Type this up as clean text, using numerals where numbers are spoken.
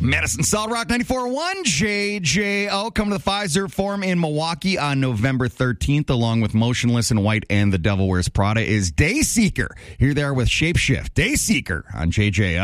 Madison Solid Rock 94.1 JJO. Come to the Pfizer Forum in Milwaukee on November 13th, along with Motionless in White and The Devil Wears Prada, is Dayseeker. Here they are with Shapeshift. Dayseeker on JJO.